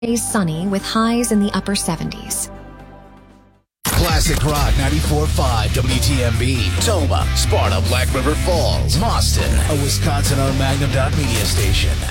Days sunny with highs in the upper 70s. Classic Rock 94.5 WTMB. Toma, Sparta, Black River Falls, Boston, a Wisconsin-owned Magnum Media station.